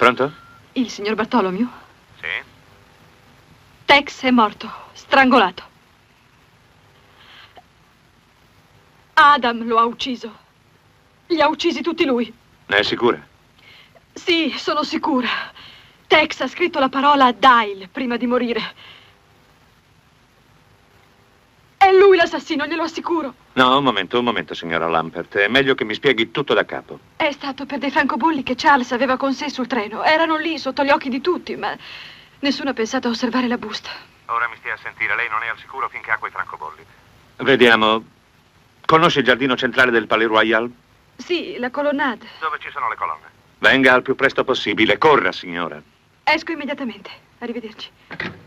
Pronto? Il signor Bartholomew? Sì. Tex è morto, strangolato. Adam lo ha ucciso. Li ha uccisi tutti lui. Ne è sicura? Sì, sono sicura. Tex ha scritto la parola Dial prima di morire. È lui l'assassino, glielo assicuro. No, un momento, signora Lampert. È meglio che mi spieghi tutto da capo. È stato per dei francobolli che Charles aveva con sé sul treno. Erano lì, sotto gli occhi di tutti, ma nessuno ha pensato a osservare la busta. Ora mi stia a sentire, lei non è al sicuro finché ha quei francobolli. Vediamo. Conosce il giardino centrale del Palais Royal? Sì, la colonnade. Dove ci sono le colonne? Venga al più presto possibile. Corra, signora. Esco immediatamente. Arrivederci.